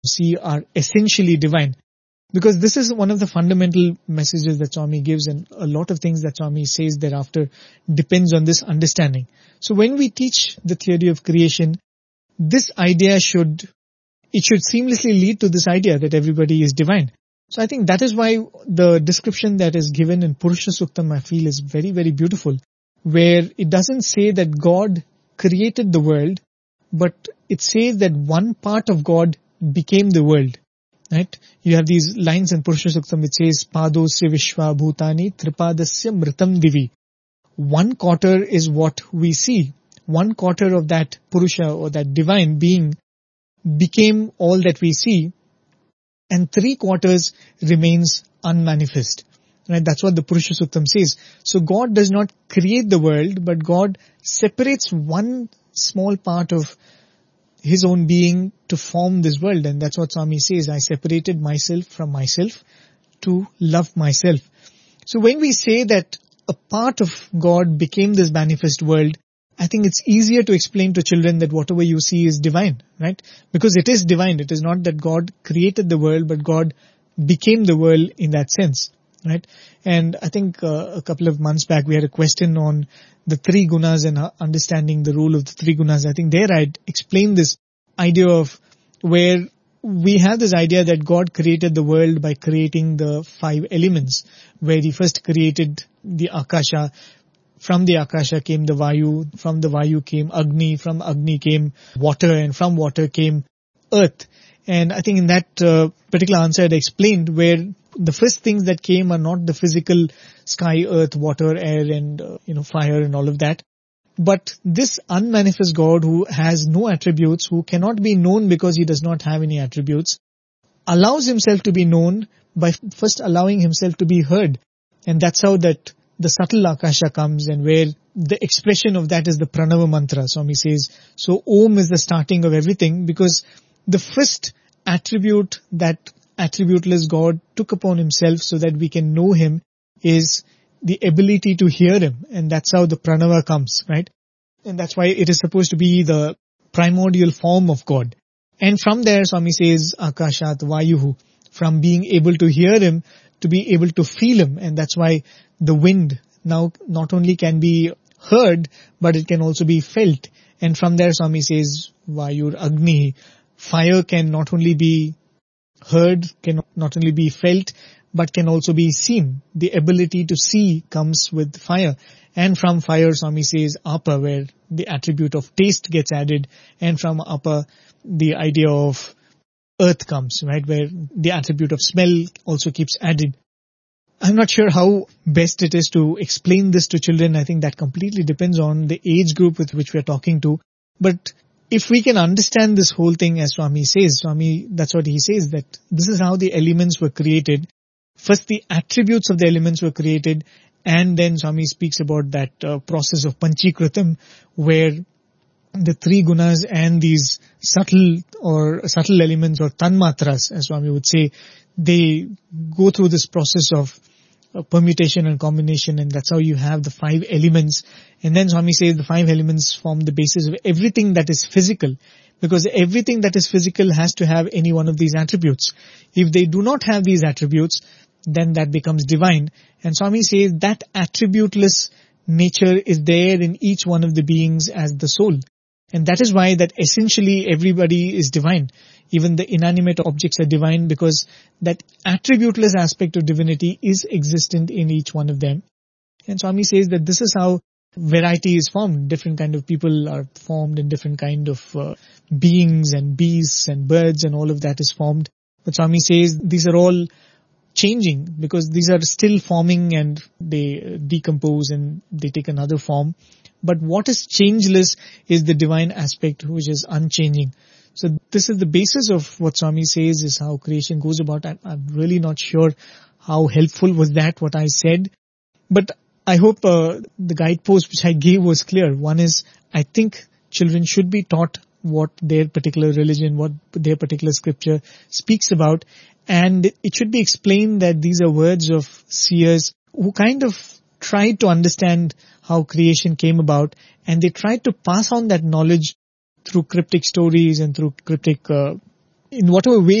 see are essentially divine. Because this is one of the fundamental messages that Swami gives, and a lot of things that Swami says thereafter depends on this understanding. So when we teach the theory of creation, this idea should seamlessly lead to this idea that everybody is divine. So I think that is why the description that is given in Purusha Suktam, I feel, is very, very beautiful, where it doesn't say that God created the world, but it says that one part of God became the world. Right? You have these lines in Purusha Suktam which says, Padosya Vishwa Bhutani Tripadasya Mritam Divi. 1/4 is what we see. 1/4 of that Purusha or that divine being became all that we see, and 3/4 remains unmanifest. Right? That's what the Purusha Suktam says. So God does not create the world, but God separates one small part of His own being to form this world. And that's what Swami says, I separated myself from myself to love myself. So when we say that a part of God became this manifest world, I think it's easier to explain to children that whatever you see is divine, right? Because it is divine. It is not that God created the world, but God became the world in that sense, right? And I think a couple of months back we had a question on the 3 gunas and understanding the role of the 3 gunas. I think there I explained this idea of where we have this idea that God created the world by creating the 5 elements, where He first created the Akasha. From the Akasha came the Vayu, from the Vayu came Agni, from Agni came water, and from water came earth. And I think in that particular answer I had explained where the first things that came are not the physical sky, earth, water, air and fire and all of that. But this unmanifest God who has no attributes, who cannot be known because He does not have any attributes, allows Himself to be known by first allowing Himself to be heard. And that's how that the subtle Akasha comes, and where the expression of that is the Pranava mantra. Swami says, so Om is the starting of everything, because the first attribute that attributeless God took upon Himself so that we can know Him is the ability to hear Him. And that's how the Pranava comes, right? And that's why it is supposed to be the primordial form of God. And from there, Swami says, Akashat Vayuhu, from being able to hear Him to be able to feel Him. And that's why the wind now not only can be heard, but it can also be felt. And from there, Swami says, Vayur Agni, fire can not only be heard, can not only be felt, but can also be seen. The ability to see comes with fire. And from fire, Swami says, Apa, where the attribute of taste gets added. And from Apa, the idea of earth comes, right, where the attribute of smell also keeps added. I'm not sure how best it is to explain this to children. I think that completely depends on the age group with which we're talking to. But if we can understand this whole thing, as Swami says, Swami, that's what he says, that this is how the elements were created. First, the attributes of the elements were created, and then Swami speaks about that process of Panchikritam, where the 3 gunas and these subtle elements or tanmatras, as Swami would say, they go through this process of permutation and combination, and that's how you have the 5 elements. And then Swami says the 5 elements form the basis of everything that is physical, because everything that is physical has to have any one of these attributes. If they do not have these attributes, then that becomes divine. And Swami says that attributeless nature is there in each one of the beings as the soul. And that is why that essentially everybody is divine. Even the inanimate objects are divine, because that attributeless aspect of divinity is existent in each one of them. And Swami says that this is how variety is formed. Different kind of people are formed, and different kind of beings and beasts and birds and all of that is formed. But Swami says these are all changing, because these are still forming and they decompose and they take another form. But what is changeless is the divine aspect, which is unchanging. So this is the basis of what Swami says is how creation goes about. I'm really not sure how helpful was that, what I said. But I hope the guidepost which I gave was clear. One is, I think children should be taught what their particular religion, what their particular scripture speaks about. And it should be explained that these are words of seers who kind of tried to understand how creation came about, and they tried to pass on that knowledge through cryptic stories and through cryptic in whatever way